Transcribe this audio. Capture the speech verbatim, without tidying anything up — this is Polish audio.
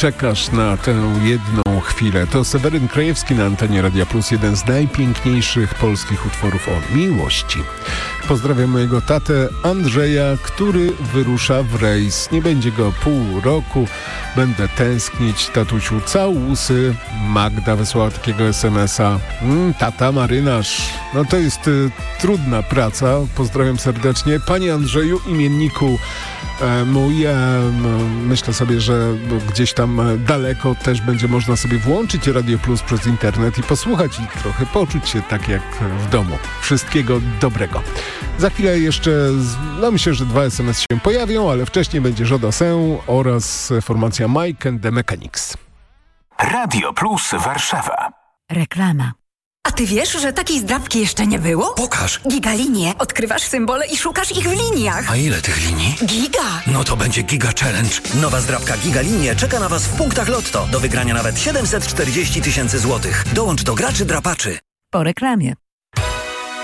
czekasz na tę jedną chwilę. To Seweryn Krajewski na antenie Radia Plus, jeden z najpiękniejszych polskich utworów o miłości. Pozdrawiam mojego tatę Andrzeja, który wyrusza w rejs. Nie będzie go pół roku. Będę tęsknić, tatusiu, całusy. Magda wysłała takiego es em es a. Mm, tata marynarz. No to jest y, trudna praca. Pozdrawiam serdecznie. Panie Andrzeju, imienniku e, mój, e, myślę sobie, że gdzieś tam daleko też będzie można sobie włączyć Radio Plus przez internet i posłuchać i trochę poczuć się tak jak w domu. Wszystkiego dobrego. Za chwilę jeszcze, no myślę, że dwa es em es się pojawią, ale wcześniej będzie Jodassin oraz formacja Mike and the Mechanics. Radio Plus Warszawa. Reklama. A ty wiesz, że takiej zdrabki jeszcze nie było? Pokaż. Gigalinie. Odkrywasz symbole i szukasz ich w liniach. A ile tych linii? Giga. No to będzie Giga Challenge. Nowa zdrabka Gigalinie czeka na was w punktach Lotto. Do wygrania nawet siedemset czterdzieści tysięcy złotych. Dołącz do graczy drapaczy. Po reklamie.